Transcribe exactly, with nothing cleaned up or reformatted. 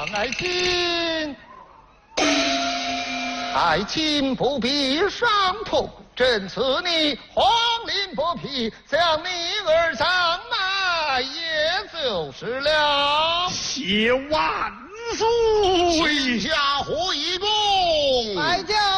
爱卿，爱卿不必伤痛，朕赐你黄鳞薄皮，将你儿上马，也就是了。 谢万岁！ 下火一功， 来将。